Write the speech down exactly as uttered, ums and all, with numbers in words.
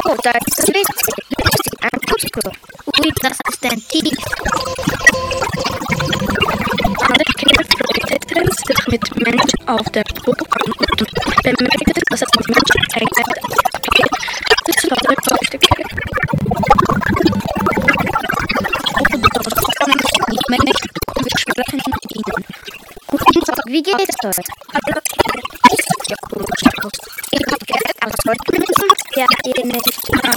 Oh, da ist das Licht. Ein Putzklo. Ui, das ist ein Tier. Alle Kinder flüchteten sich mit Menschen auf der Burg an und bemerkte, dass es die Menschen zeigte. Das war der Feuchte. Wie geht es euch? Ich habe Geld, aber es wollte mir nicht. Ja, ihr nicht.